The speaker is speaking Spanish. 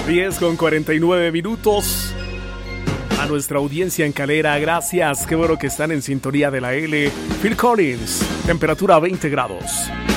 10:49. A nuestra audiencia en Calera, gracias. Qué bueno que están en sintonía de la L. Phil Collins, temperatura 20 grados.